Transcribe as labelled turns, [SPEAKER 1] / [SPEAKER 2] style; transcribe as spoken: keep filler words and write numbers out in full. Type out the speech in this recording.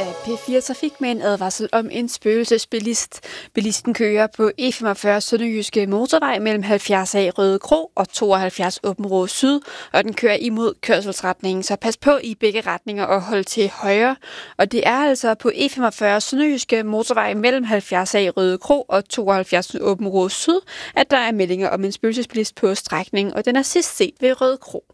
[SPEAKER 1] af P fire Trafik med en advarsel om en spøgelsesbilist. Bilisten kører på E femogfyrre Sønderjyske Motorvej mellem halvfjerds A Røde Kro og tooghalvfjerds Åbenrå Syd, og den kører imod kørselsretningen, så pas på i begge retninger og hold til højre. Og det er altså på E femogfyrre Sønderjyske Motorvej mellem halvfjerds A Røde Kro og tooghalvfjerds Åbenrå Syd, at der er meldinger om en spøgelsesbilist på strækningen, og den er sidst set ved Røde Kro.